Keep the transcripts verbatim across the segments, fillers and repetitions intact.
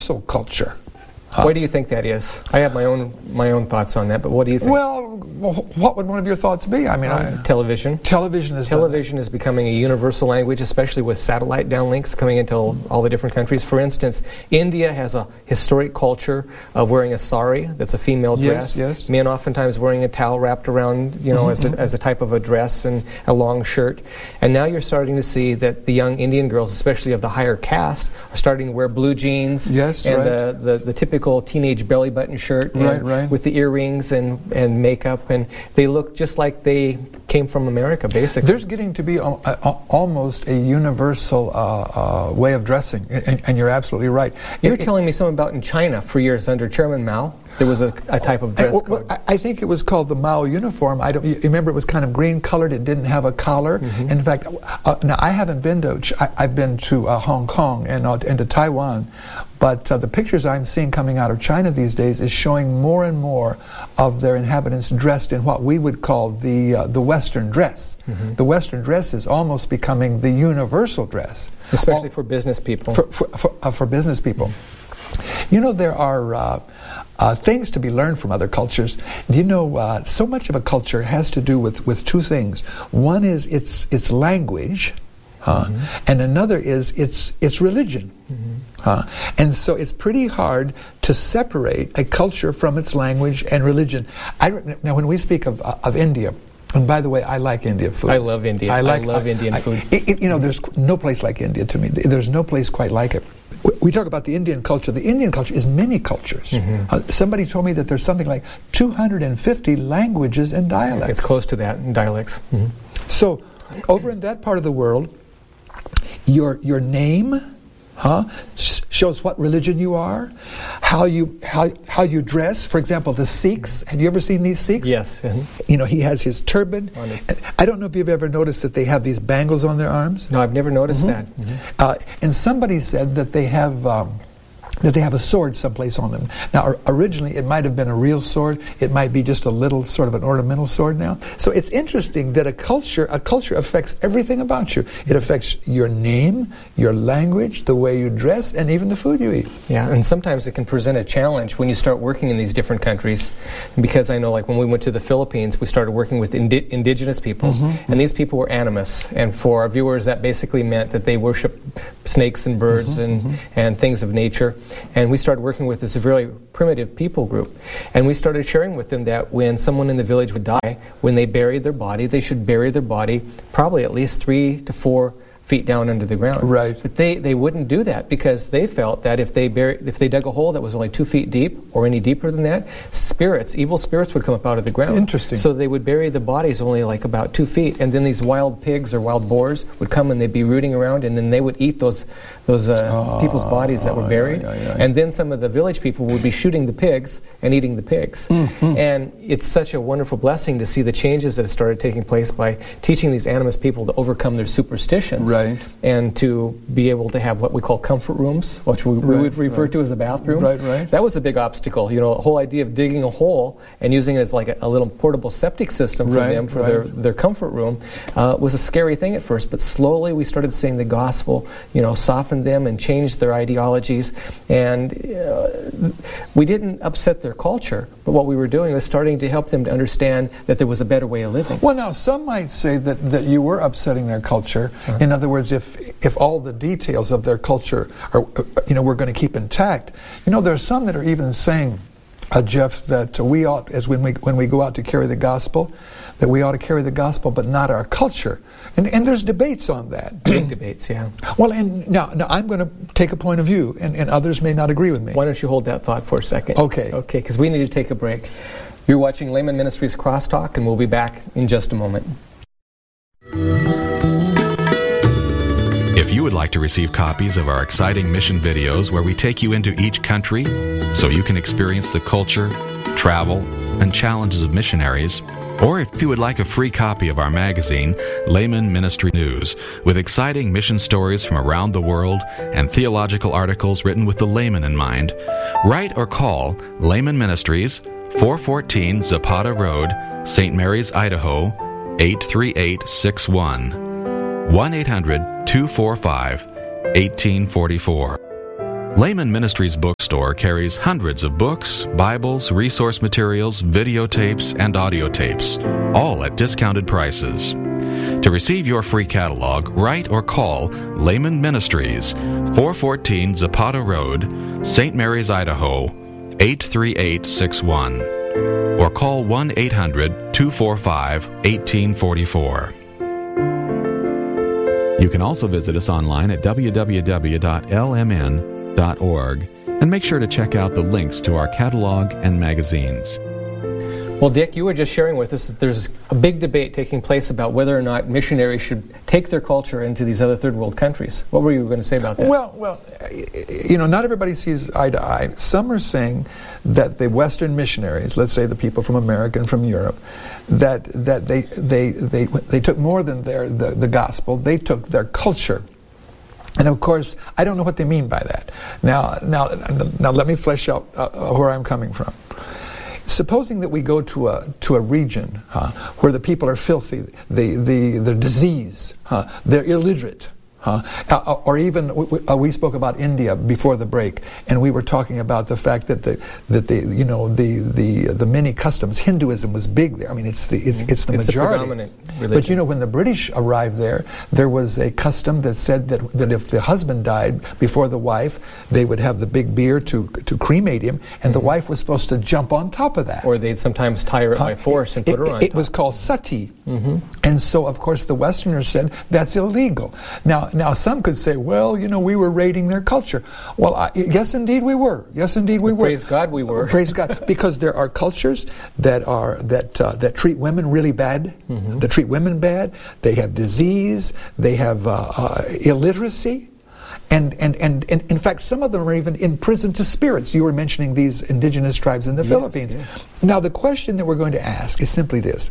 universal culture. Why do you think that is? I have my own my own thoughts on that, but what do you think? Well, what would one of your thoughts be? I mean, um, I, television. Television is television is becoming a universal language, especially with satellite downlinks coming into all, all the different countries. For instance, India has a historic culture of wearing a sari, that's a female dress. Yes, yes. Men oftentimes wearing a towel wrapped around, you know, mm-hmm. as a, as a type of a dress and a long shirt. And now you're starting to see that the young Indian girls, especially of the higher caste, are starting to wear blue jeans. Yes, and right. the, the the typical teenage belly button shirt, and right, right. with the earrings and, and makeup, and they look just like they came from America, basically. There's getting to be a, a, almost a universal uh, uh, way of dressing, and, and you're absolutely right. You were it, telling me something about in China for years under Chairman Mao. There was a, a type of dress I, well, code. I, I think it was called the Mao uniform. I don't you remember. It was kind of green colored. It didn't have a collar. Mm-hmm. In fact, uh, now I haven't been to. I, I've been to uh, Hong Kong and uh, and to Taiwan, but uh, the pictures I'm seeing coming out of China these days is showing more and more of their inhabitants dressed in what we would call the uh, the Western dress. Mm-hmm. The Western dress is almost becoming the universal dress, especially All, for business people. For for for, uh, for business people. You know, there are uh, uh, things to be learned from other cultures. You know, uh, so much of a culture has to do with, with two things. One is its its language, uh, mm-hmm. and another is its its religion. Mm-hmm. Uh, and so it's pretty hard to separate a culture from its language and religion. I, now, when we speak of uh, of India, and by the way, I like Indian food. I love India. I, like, I love I, Indian I, food. It, it, you know, there's no place like India to me. There's no place quite like it. We talk about the Indian culture. The Indian culture is many cultures. Mm-hmm. Uh, somebody told me that there's something like two hundred fifty languages and dialects. It's close to that in dialects. Mm-hmm. So, over in that part of the world, your your name huh, sh- shows what religion you are, how you how how you dress. For example, the Sikhs. Have you ever seen these Sikhs? Yes. Mm-hmm. You know, he has his turban. Honest. I don't know if you've ever noticed that they have these bangles on their arms. No, I've never noticed mm-hmm. that. Mm-hmm. Uh, and somebody said that they have. Um, that they have a sword someplace on them. Now, originally, it might have been a real sword. It might be just a little sort of an ornamental sword now. So it's interesting that a culture, a culture affects everything about you. It affects your name, your language, the way you dress, and even the food you eat. Yeah, and sometimes it can present a challenge when you start working in these different countries. Because I know, like, when we went to the Philippines, we started working with indi- indigenous people, mm-hmm. and these people were animists. And for our viewers, that basically meant that they worship snakes and birds mm-hmm, and, mm-hmm. and things of nature. And we started working with this very primitive people group. And we started sharing with them that when someone in the village would die, when they buried their body, they should bury their body probably at least three to four feet down under the ground. Right. But they, they wouldn't do that because they felt that if they buried, if they dug a hole that was only two feet deep or any deeper than that, spirits, evil spirits would come up out of the ground. Interesting. So they would bury the bodies only like about two feet, and then these wild pigs or wild boars would come and they'd be rooting around, and then they would eat those those uh, oh, people's bodies that were buried. Yeah, yeah, yeah. And then some of the village people would be shooting the pigs and eating the pigs. Mm-hmm. And it's such a wonderful blessing to see the changes that have started taking place by teaching these animist people to overcome their superstitions. Right. And to be able to have what we call comfort rooms, which we, right, we would refer right. to as a bathroom. Right, right. That was a big obstacle. You know, the whole idea of digging a hole and using it as like a, a little portable septic system for right, them for right. their, their comfort room uh, was a scary thing at first. But slowly we started seeing the gospel, you know, soften them and change their ideologies. And uh, we didn't upset their culture, but what we were doing was starting to help them to understand that there was a better way of living. Well, now, some might say that, that you were upsetting their culture. Uh-huh. In other words, if if all the details of their culture are, you know, we're going to keep intact. You know, there are some that are even saying, uh, Jeff, that we ought, as when we when we go out to carry the gospel, that we ought to carry the gospel, but not our culture. And and there's debates on that. Big debates, yeah. Well, and now, now I'm going to take a point of view, and, and others may not agree with me. Why don't you hold that thought for a second? Okay. Okay, because we need to take a break. You're watching Layman Ministries Crosstalk, and we'll be back in just a moment. If you would like to receive copies of our exciting mission videos where we take you into each country so you can experience the culture, travel, and challenges of missionaries, or if you would like a free copy of our magazine, Layman Ministry News, with exciting mission stories from around the world and theological articles written with the layman in mind, write or call Layman Ministries, four fourteen Zapata Road, Saint Mary's, Idaho, eight three eight six one. one eight hundred two four five one eight four four. Layman Ministries Bookstore carries hundreds of books, Bibles, resource materials, videotapes, and audio tapes, all at discounted prices. To receive your free catalog, write or call Layman Ministries, four fourteen Zapata Road, Saint Mary's, Idaho, eight three eight six one, or call one eight hundred two four five one eight four four. You can also visit us online at w w w dot l m n dot org and make sure to check out the links to our catalog and magazines. Well, Dick, you were just sharing with us that there's a big debate taking place about whether or not missionaries should take their culture into these other third world countries. What were you going to say about that? Well, well, you know, not everybody sees eye to eye. Some are saying that the Western missionaries, let's say the people from America and from Europe, that that they they they they took more than their the, the gospel. They took their culture. And of course, I don't know what they mean by that. Now, now, now, let me flesh out uh, where I'm coming from. Supposing that we go to a to a region uh, where the people are filthy, the the the disease, uh, they're illiterate. Huh? Uh, or even we, uh, we spoke about India before the break, and we were talking about the fact that the that the you know the the the many customs, Hinduism was big there. I mean, it's the it's, it's the it's majority. The predominant religion. But you know, when the British arrived there, there was a custom that said that that if the husband died before the wife, they would have the big bier to to cremate him, and mm-hmm. the wife was supposed to jump on top of that. Or they'd sometimes tie her uh, by force and it, put her it, on It top. was called sati, mm-hmm. and so of course the Westerners said that's illegal. Now. Now, some could say, well, you know, we were raiding their culture. Well, I, yes, indeed we were. Yes, indeed we were. Praise God we were. Praise God. Because there are cultures that are that uh, that treat women really bad, mm-hmm. that treat women bad. They have disease. They have uh, uh, illiteracy. And, and, and, and in fact, some of them are even imprisoned to spirits. You were mentioning these indigenous tribes in the yes, Philippines. Yes. Now, the question that we're going to ask is simply this.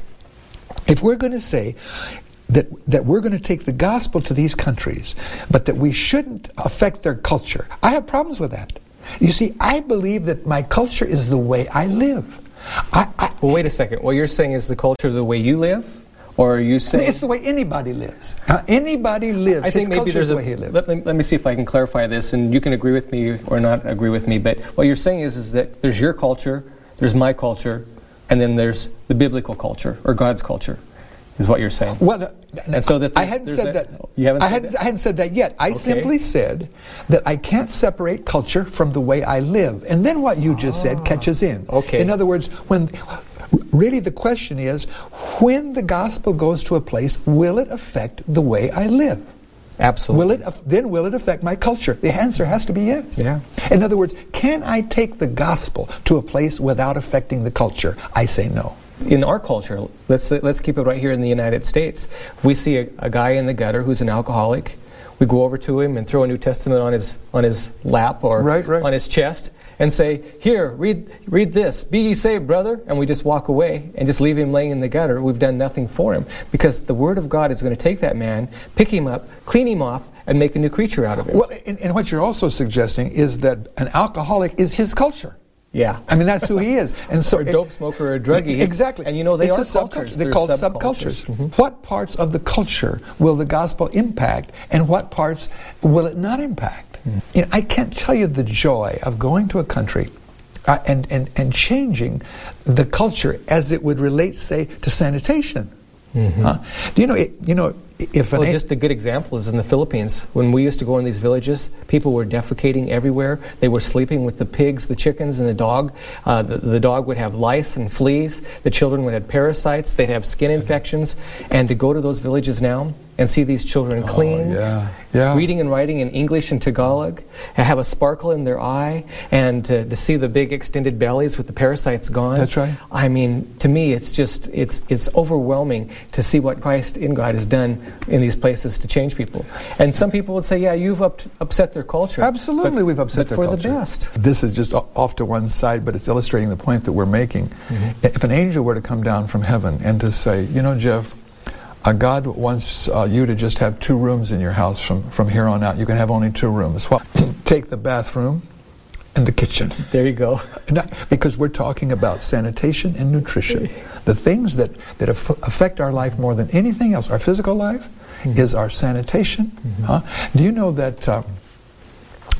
If we're going to say that that we're going to take the gospel to these countries, but that we shouldn't affect their culture, I have problems with that. You see, I believe that my culture is the way I live. I, I, well, wait a second. What you're saying is the culture the way you live? Or are you saying... It's the way anybody lives. Uh, anybody lives. I think His maybe culture is there's the a... way he lives. Let me, let me see if I can clarify this, and you can agree with me or not agree with me. But what you're saying is, is that there's your culture, there's my culture, and then there's the biblical culture, or God's culture, is what you're saying. Well, the, and so that I hadn't said that. that. You haven't I said hadn't, that? I hadn't said that yet. I okay. simply said that I can't separate culture from the way I live. And then what you just ah, said catches in. Okay. In other words, when really the question is, when the gospel goes to a place, will it affect the way I live? Absolutely. Will it, then will it affect my culture? The answer has to be yes. Yeah. In other words, can I take the gospel to a place without affecting the culture? I say no. In our culture, let's let's keep it right here in the United States. If we see a, a guy in the gutter who's an alcoholic, we go over to him and throw a New Testament on his on his lap or right, right. on his chest and say, "Here, read read this. Be ye saved, brother." And we just walk away and just leave him laying in the gutter. We've done nothing for him because the Word of God is going to take that man, pick him up, clean him off, and make a new creature out of him. Well, and, and what you're also suggesting is that an alcoholic is his culture. Yeah. I mean, that's who he is. And so or a dope smoker or a druggie. Exactly. And you know, they it's are cultures. subcultures. They're called subcultures. Mm-hmm. What parts of the culture will the gospel impact, and what parts will it not impact? Mm. You know, I can't tell you the joy of going to a country uh, and, and, and changing the culture as it would relate, say, to sanitation. Mm-hmm. Huh? Do you know, it, you know, if an well, just a good example is in the Philippines. When we used to go in these villages, people were defecating everywhere. They were sleeping with the pigs, the chickens, and the dog. Uh, the, the dog would have lice and fleas. The children would have parasites. They'd have skin infections. And to go to those villages now and see these children clean, oh, yeah. Yeah. reading and writing in English and Tagalog, and have a sparkle in their eye, and uh, to see the big extended bellies with the parasites gone. That's right. I mean, to me, it's just, it's it's overwhelming to see what Christ in God has done in these places to change people. And some people would say, yeah, you've up, upset their culture. Absolutely, but, we've upset but their for culture. the best. This is just off to one side, but it's illustrating the point that we're making. Mm-hmm. If an angel were to come down from heaven and to say, you know, Jeff, Uh, God wants uh, you to just have two rooms in your house from, from here on out. You can have only two rooms. Well, take the bathroom and the kitchen. There you go. Not, because we're talking about sanitation and nutrition. The things that, that af- affect our life more than anything else, our physical life, mm-hmm. is our sanitation. Mm-hmm. Huh? Do you know that uh,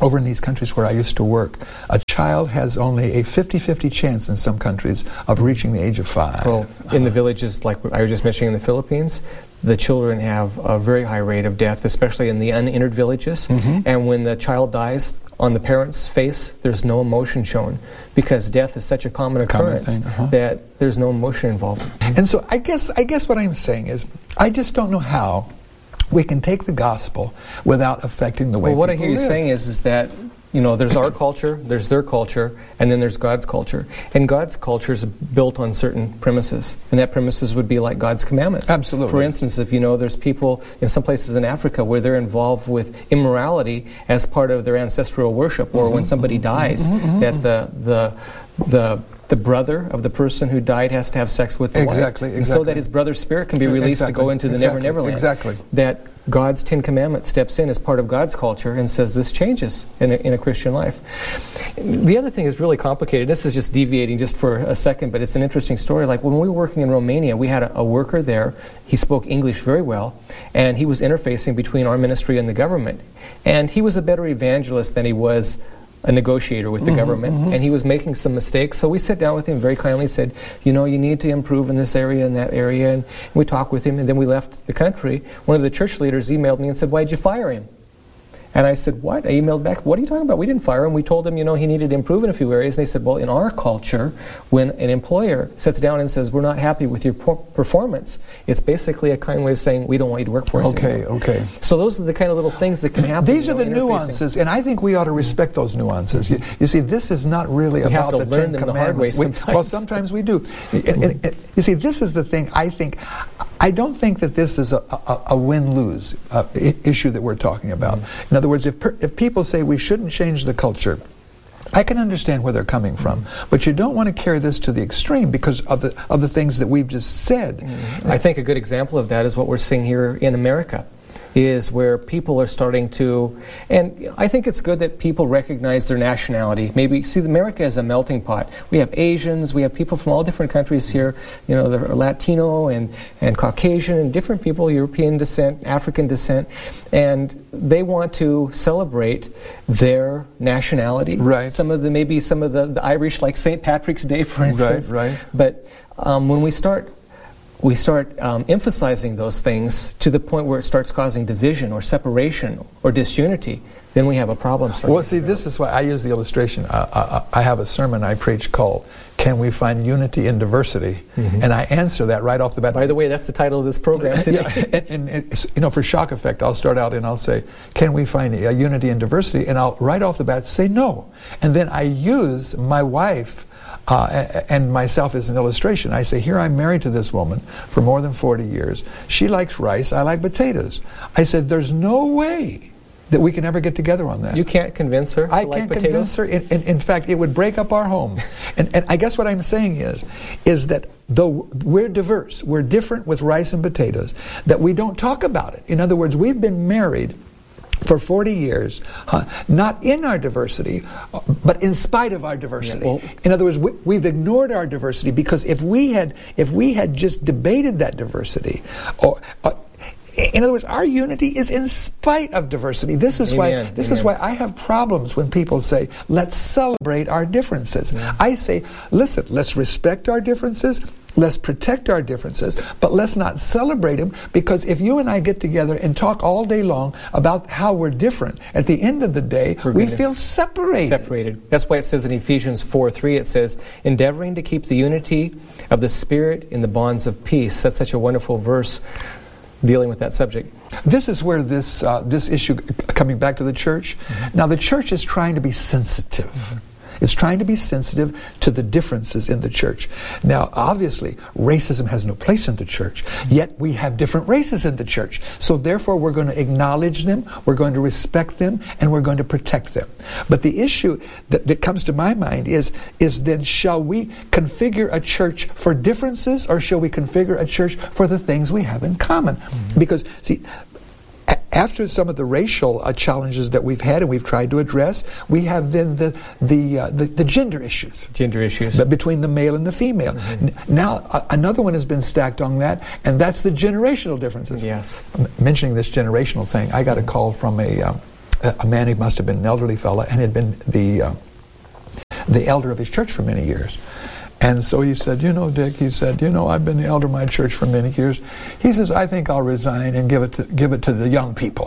over in these countries where I used to work, a child has only a fifty-fifty chance in some countries of reaching the age of five. Well, in the villages, like I was just mentioning in the Philippines, the children have a very high rate of death, especially in the unentered villages. Mm-hmm. And when the child dies, on the parent's face, there's no emotion shown, because death is such a common occurrence common thing, uh-huh. that there's no emotion involved. And so I guess I guess what I'm saying is, I just don't know how we can take the gospel without affecting the way well, what people I hear live. you saying is, is that, you know, there's our culture, there's their culture, and then there's God's culture. And God's culture is built on certain premises, and that premises would be like God's commandments. Absolutely. For instance, if you know, there's people in some places in Africa where they're involved with immorality as part of their ancestral worship, or mm-hmm. when somebody dies, mm-hmm. that the the the the brother of the person who died has to have sex with the exactly, wife. Exactly. And so that his brother's spirit can be released exactly, to go into the exactly, Never Never Land. Exactly. That God's Ten Commandments steps in as part of God's culture and says this changes in a, in a Christian life. The other thing is really complicated. This is just deviating just for a second, but it's an interesting story. Like when we were working in Romania, we had a, a worker there. He spoke English very well, and he was interfacing between our ministry and the government. And he was a better evangelist than he was a negotiator with the mm-hmm, government, mm-hmm. and he was making some mistakes. So we sat down with him very kindly, said, you know, you need to improve in this area and that area, and we talked with him, and then we left the country. One of the church leaders emailed me and said, why'd you fire him? And I said, what? I emailed back, what are you talking about? We didn't fire him. We told him, you know, he needed to improve in a few areas. And they said, well, in our culture, when an employer sits down and says, we're not happy with your por- performance, it's basically a kind way of saying, we don't want you to work for us Okay, anymore. okay. So those are the kind of little things that can happen. These you are know, the nuances, and I think we ought to respect those nuances. You, you see, this is not really we about have to the learn Ten them the hard way Commandments. We, sometimes. well, sometimes we do. And, and, and, you see, this is the thing I think, I don't think that this is a, a, a win-lose uh, I- issue that we're talking about. Mm. In other words, if, per, if people say we shouldn't change the culture, I can understand where they're coming from, mm. but you don't want to carry this to the extreme because of the of the things that we've just said. Mm. I think a good example of that is what we're seeing here in America, is where people are starting to, and I think it's good that people recognize their nationality. Maybe, see, America is a melting pot. We have Asians, we have people from all different countries here, you know, they're Latino and, and Caucasian and different people, European descent, African descent, and they want to celebrate their nationality. Right. Some of the, maybe some of the, the Irish, like Saint Patrick's Day, for instance. Right, right. But um, when we start we start um, emphasizing those things to the point where it starts causing division or separation or disunity, then we have a problem. Well, see, this is why I use the illustration. Uh, I, I have a sermon I preach called, Can We Find Unity in Diversity? Mm-hmm. And I answer that right off the bat. By the way, that's the title of this program today. Yeah, and, and, and, you know, for shock effect, I'll start out and I'll say, can we find a unity in diversity? And I'll right off the bat say no. And then I use my wife Uh, and myself as an illustration. I say, here I'm married to this woman for more than forty years. She likes rice, I like potatoes. I said, there's no way that we can ever get together on that. You can't convince her to I like can't potatoes? convince her. In, in, in fact, it would break up our home. and, and I guess what I'm saying is, is that though we're diverse, we're different with rice and potatoes, that we don't talk about it. In other words, we've been married for forty years, huh, not in our diversity, but in spite of our diversity. Yeah, well, in other words, we, we've ignored our diversity because if we had, if we had just debated that diversity, or uh, in other words, our unity is in spite of diversity. This is Amen. why. This Amen. is why I have problems when people say, "Let's celebrate our differences." Yeah. I say, "Listen, let's respect our differences. Let's protect our differences, but let's not celebrate them, because if you and I get together and talk all day long about how we're different, at the end of the day, we're we feel separated. Separated. That's why it says in Ephesians four three, it says, endeavoring to keep the unity of the Spirit in the bonds of peace. That's such a wonderful verse dealing with that subject. This is where this, uh, this issue, coming back to the church, mm-hmm. now the church is trying to be sensitive. Mm-hmm. It's trying to be sensitive to the differences in the church. Now, obviously, racism has no place in the church, yet we have different races in the church. So therefore, we're going to acknowledge them, we're going to respect them, and we're going to protect them. But the issue that, that comes to my mind is, is then, shall we configure a church for differences, or shall we configure a church for the things we have in common? Mm-hmm. Because, see, after some of the racial uh, challenges that we've had and we've tried to address, we have then the the uh, the, the gender issues. Gender issues. But between the male and the female. Mm-hmm. N- now, uh, another one has been stacked on that, and that's the generational differences. Yes. M- mentioning this generational thing, I got a call from a, uh, a man, he must have been an elderly fellow, and had been the uh, the elder of his church for many years. And so he said, you know, Dick, he said, you know, I've been the elder of my church for many years. He says, I think I'll resign and give it to, give it to the young people.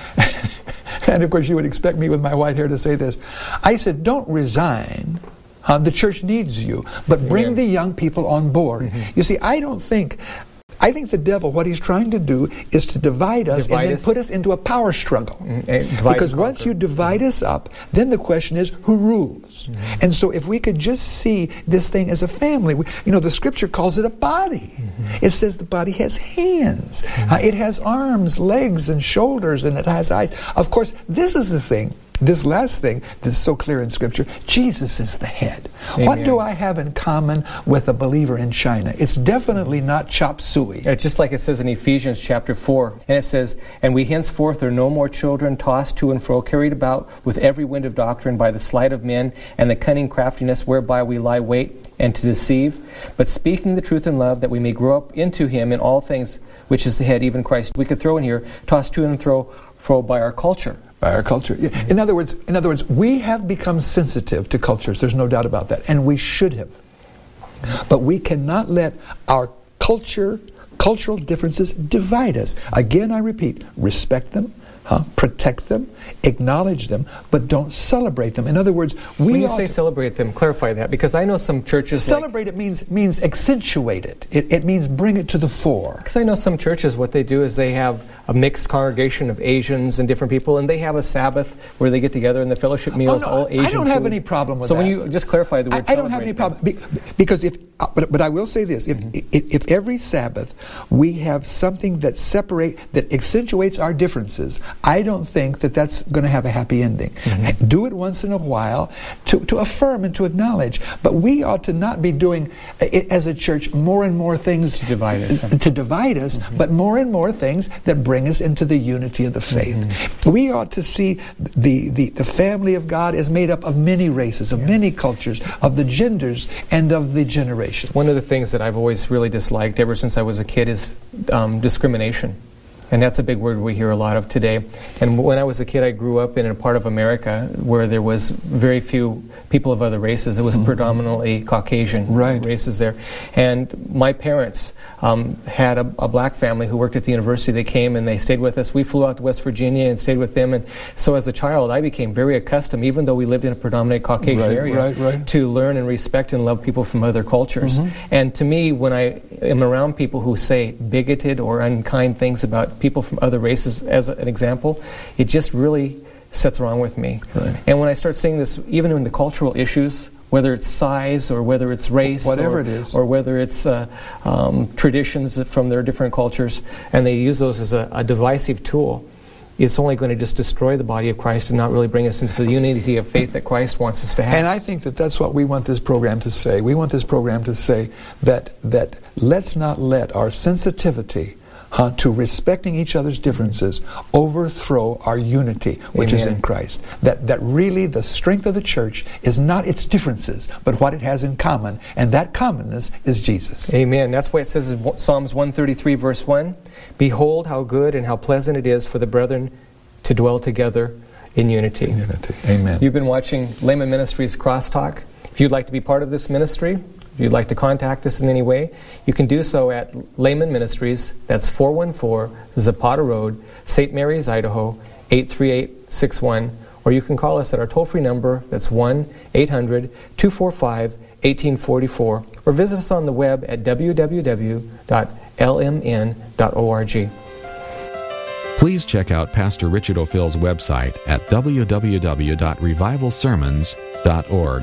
And of course, you would expect me with my white hair to say this. I said, don't resign. Uh, the church needs you, but bring Amen. The young people on board. Mm-hmm. You see, I don't think... I think the devil, what he's trying to do is to divide us divide and then us. put us into a power struggle. Mm-hmm. Because once you divide mm-hmm. us up, then the question is, who rules? Mm-hmm. And so if we could just see this thing as a family, we, you know, the scripture calls it a body. Mm-hmm. It says the body has hands. Mm-hmm. Uh, it has arms, legs, and shoulders, and it has eyes. Of course, this is the thing. This last thing that's so clear in Scripture, Jesus is the head. Amen. What do I have in common with a believer in China? It's definitely not chop suey. It's just like it says in Ephesians chapter four. And it says, and we henceforth are no more children, tossed to and fro, carried about with every wind of doctrine by the sleight of men and the cunning craftiness whereby we lie wait and to deceive. But speaking the truth in love, that we may grow up into him in all things, which is the head, even Christ. We could throw in here, tossed to and fro, fro by our culture. By our culture. In other words, in other words, we have become sensitive to cultures. There's no doubt about that, and we should have. But we cannot let our culture, cultural differences divide us. Again, I repeat, respect them, huh? Protect them, acknowledge them, but don't celebrate them. In other words, we when you say celebrate them, clarify that, because I know some churches celebrate like, it means means accentuate it. it. It means bring it to the fore. Because I know some churches, what they do is they have a mixed congregation of Asians and different people, and they have a Sabbath where they get together and the fellowship meals, oh, no, all Asian I don't have food. any problem with so that. So when you just clarify the word I, I don't have any problem Be, because if uh, but but I will say this: if, mm-hmm. if if every Sabbath we have something that separate that accentuates our differences, I don't think that that's going to have a happy ending. Mm-hmm. Do it once in a while to to affirm and to acknowledge, but we ought to not be doing it as a church more and more things to divide us, to divide us, mm-hmm. but more and more things that bring us into the unity of the faith. Mm-hmm. We ought to see the, the, the family of God is made up of many races, of yeah. many cultures, of the genders, and of the generations. One of the things that I've always really disliked ever since I was a kid is um, discrimination. And that's a big word we hear a lot of today. And when I was a kid, I grew up in a part of America where there was very few people of other races. It was mm-hmm. predominantly Caucasian right. races there. And my parents um, had a, a black family who worked at the university. They came and they stayed with us. We flew out to West Virginia and stayed with them. And so as a child, I became very accustomed, even though we lived in a predominantly Caucasian right, area, right, right. to learn and respect and love people from other cultures. Mm-hmm. And to me, when I am around people who say bigoted or unkind things about people from other races, as an example, it just really sets wrong with me. Right. And when I start seeing this, even in the cultural issues, whether it's size or whether it's race, whatever or, it is, or whether it's uh, um, traditions from their different cultures, and they use those as a, a divisive tool, it's only going to just destroy the body of Christ and not really bring us into the unity of faith that Christ wants us to have. And I think that that's what we want this program to say. We want this program to say that that let's not let our sensitivity Huh, to respecting each other's differences overthrow our unity, which Amen. Is in Christ. That that really the strength of the church is not its differences, but what it has in common, and that commonness is Jesus. Amen. That's why it says in Psalms one thirty-three, verse one, "Behold how good and how pleasant it is for the brethren to dwell together in unity." In unity. Amen. You've been watching Layman Ministries Crosstalk. If you'd like to be part of this ministry, if you'd like to contact us in any way, you can do so at Layman Ministries. That's four one four Zapata Road, Saint Mary's, Idaho, eight three eight six one. Or you can call us at our toll-free number. That's one eight hundred two four five one eight four four. Or visit us on the web at w w w dot l m n dot org. Please check out Pastor Richard O'Fill's website at w w w dot revival sermons dot org.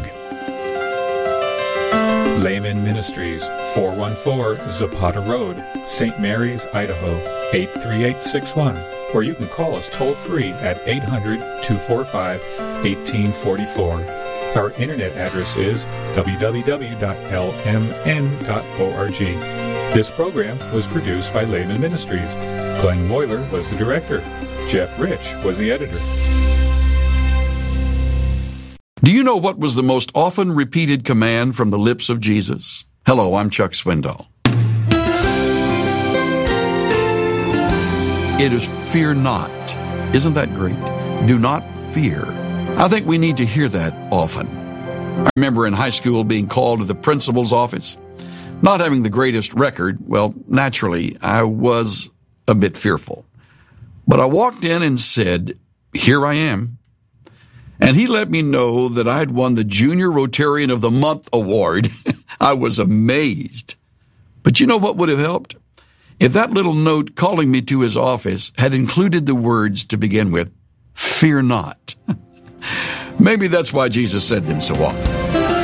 Layman Ministries, four one four Zapata Road, Saint Mary's, Idaho, eight three eight six one. Or you can call us toll-free at eight hundred two four five one eight four four. Our internet address is w w w dot l m n dot org. This program was produced by Layman Ministries. Glenn Moyler was the director. Jeff Rich was the editor. Do you know what was the most often repeated command from the lips of Jesus? Hello, I'm Chuck Swindoll. It is fear not. Isn't that great? do not fear. I think we need to hear that often. I remember in high school being called to the principal's office. Not having the greatest record, well, naturally, I was a bit fearful. But I walked in and said, "Here I am." And he let me know that I'd won the Junior Rotarian of the Month award. I was amazed. But you know what would have helped? If that little note calling me to his office had included the words to begin with, "Fear not." Maybe that's why Jesus said them so often.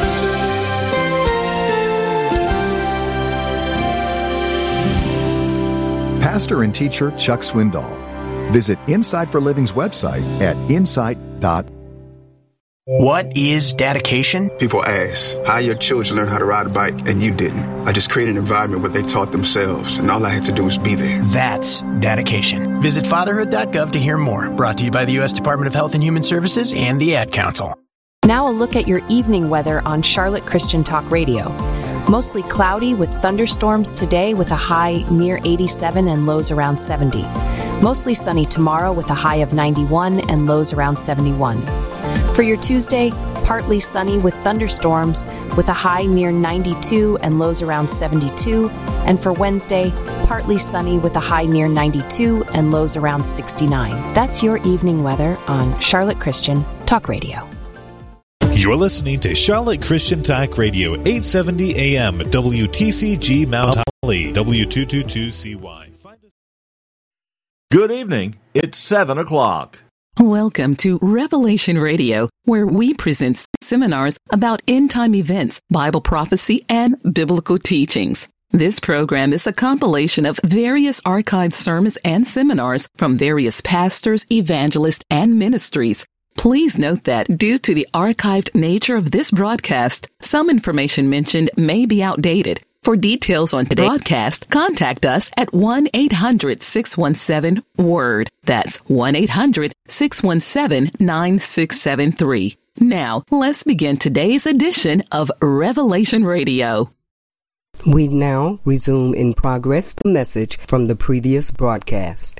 Pastor and teacher Chuck Swindoll. Visit Insight for Living's website at insight dot org. What is dedication? People ask, how your children learn how to ride a bike and you didn't? I just created an environment where they taught themselves, and all I had to do was be there. That's dedication. Visit fatherhood dot gov to hear more. Brought to you by the U S Department of Health and Human Services and the Ad Council. Now a look at your evening weather on Charlotte Christian Talk Radio. Mostly cloudy with thunderstorms today with a high near eighty-seven and lows around seventy. Mostly sunny tomorrow with a high of ninety-one and lows around seventy-one. For your Tuesday, partly sunny with thunderstorms with a high near ninety-two and lows around seventy-two. And for Wednesday, partly sunny with a high near ninety-two and lows around sixty-nine. That's your evening weather on Charlotte Christian Talk Radio. You're listening to Charlotte Christian Talk Radio, eight seventy A M, W T C G Mount Holly, W two twenty-two C Y. Good evening. It's seven o'clock. Welcome to Revelation Radio, where we present seminars about end-time events, Bible prophecy, and biblical teachings. This program is a compilation of various archived sermons and seminars from various pastors, evangelists, and ministries. Please note that due to the archived nature of this broadcast, some information mentioned may be outdated. For details on today's broadcast, contact us at one eight hundred six one seven WORD. That's one eight hundred six one seven nine six seven three. Now, let's begin today's edition of Revelation Radio. We now resume in progress the message from the previous broadcast.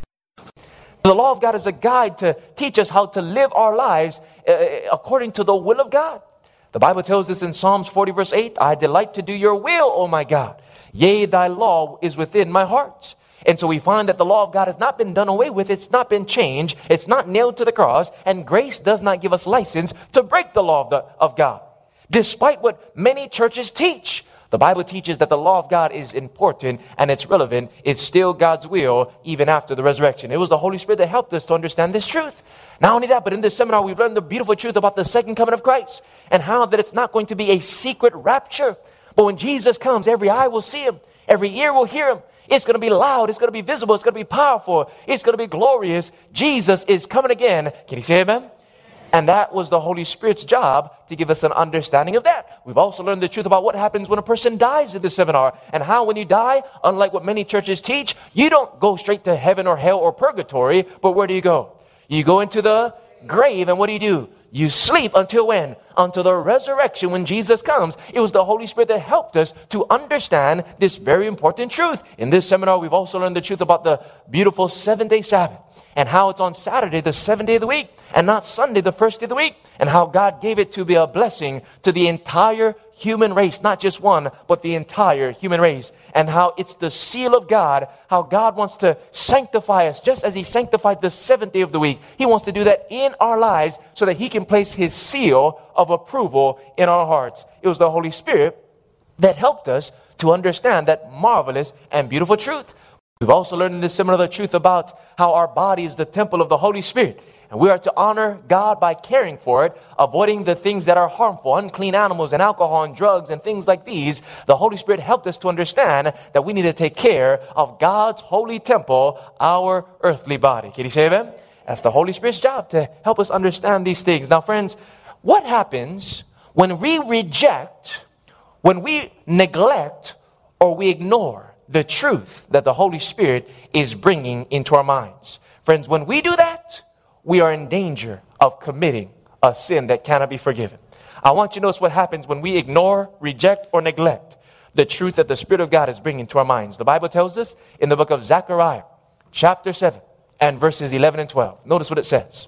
The law of God is a guide to teach us how to live our lives uh, according to the will of God. The Bible tells us in Psalms forty verse eight, I delight to do your will, O my God. Yea, thy law is within my heart. And so we find that the law of God has not been done away with. It's not been changed. It's not nailed to the cross. And grace does not give us license to break the law of, the, of God. Despite what many churches teach, the Bible teaches that the law of God is important and it's relevant. It's still God's will even after the resurrection. It was the Holy Spirit that helped us to understand this truth. Not only that, but in this seminar, we've learned the beautiful truth about the second coming of Christ and how that it's not going to be a secret rapture. But when Jesus comes, every eye will see him. Every ear will hear him. It's going to be loud. It's going to be visible. It's going to be powerful. It's going to be glorious. Jesus is coming again. Can you say amen? And that was the Holy Spirit's job to give us an understanding of that. We've also learned the truth about what happens when a person dies in this seminar and how when you die, unlike what many churches teach, you don't go straight to heaven or hell or purgatory, but where do you go? You go into the grave, and what do you do? You sleep until when? Until the resurrection when Jesus comes. It was the Holy Spirit that helped us to understand this very important truth. In this seminar, we've also learned the truth about the beautiful seven-day Sabbath and how it's on Saturday, the seventh day of the week, and not Sunday, the first day of the week, and how God gave it to be a blessing to the entire human race, not just one, but the entire human race, and how it's the seal of God, how God wants to sanctify us just as he sanctified the seventh day of the week. He wants to do that in our lives so that he can place his seal of approval in our hearts. It was the Holy Spirit that helped us to understand that marvelous and beautiful truth. We've also learned in this seminar the truth about how our body is the temple of the Holy Spirit. And we are to honor God by caring for it, avoiding the things that are harmful, unclean animals and alcohol and drugs and things like these. The Holy Spirit helped us to understand that we need to take care of God's holy temple, our earthly body. Can you say amen? That's the Holy Spirit's job, to help us understand these things. Now, friends, what happens when we reject, when we neglect, or we ignore the truth that the Holy Spirit is bringing into our minds? Friends, when we do that, we are in danger of committing a sin that cannot be forgiven. I want you to notice what happens when we ignore, reject, or neglect the truth that the Spirit of God is bringing to our minds. The Bible tells us in the book of Zechariah, chapter seven, and verses eleven and twelve. Notice what it says.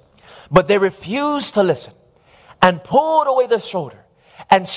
But they refused to listen and pulled away their shoulder and